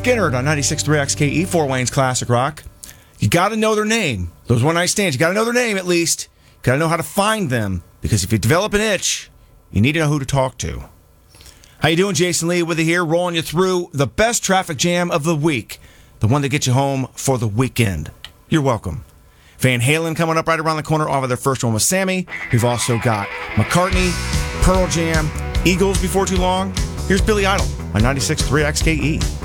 Skynyrd on 96.3 XKE, Fort Wayne's Classic Rock. You got to know their name. Those one-night stands, you got to know their name at least. You got to know how to find them, because if you develop an itch, you need to know who to talk to. How you doing? Jason Lee with you here, rolling you through the best traffic jam of the week, the one that gets you home for the weekend. You're welcome. Van Halen coming up right around the corner off of their first one with Sammy. We've also got McCartney, Pearl Jam, Eagles before too long. Here's Billy Idol on 96.3 XKE.